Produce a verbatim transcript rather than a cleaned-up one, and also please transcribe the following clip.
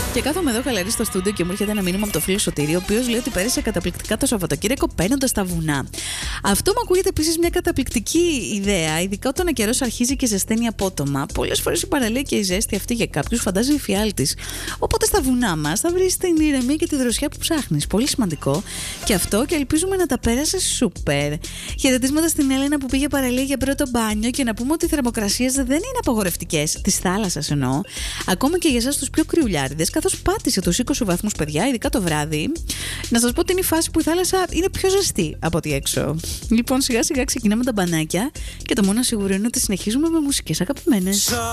Και κάθομαι εδώ χαλαρή στο στούντιο και μου έρχεται ένα μήνυμα από το φίλο Σωτήρη, ο οποίος λέει ότι πέρασε καταπληκτικά το Σαββατοκύριακο παίρνοντας τα βουνά. Αυτό μου ακούγεται επίσης μια καταπληκτική ιδέα, ειδικά όταν ο καιρός αρχίζει και ζεσταίνει απότομα. Πολλές φορές η παραλία και η ζέστη αυτή για κάποιους φαντάζει εφιάλτης. Οπότε στα βουνά μας θα βρεις την ηρεμία και τη δροσιά που ψάχνεις. Πολύ σημαντικό και αυτό, και ελπίζουμε να τα πέρασες σούπερ. Χαιρετίσματα στην Έλενα που πήγε παραλία για πρώτο μπάνιο, και να πούμε ότι οι θερμοκρασίες δεν είναι απαγορευτικές, της θάλασσας εννοώ, ακόμα και για εσάς τους πιο κρυουλιάριδες, καθώς πάτησε τους είκοσι βαθμούς, παιδιά, ειδικά το βράδυ. Να σας πω ότι είναι η φάση που η θάλασσα είναι πιο ζεστή από ό,τι έξω. Λοιπόν, σιγά σιγά ξεκινάμε τα μπανάκια και το μόνο σίγουρο είναι ότι συνεχίζουμε με μουσικές αγαπημένες.